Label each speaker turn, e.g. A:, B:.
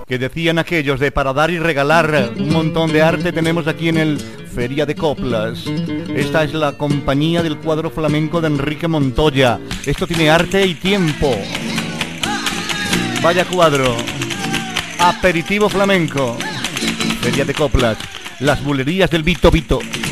A: que decían aquellos de para dar y regalar un montón de arte tenemos aquí en el Feria de Coplas. Esta es la compañía del cuadro flamenco de Enrique Montoya. Esto tiene arte y tiempo. Vaya cuadro. Aperitivo flamenco. Feria de Coplas. Las bulerías del Vito Vito.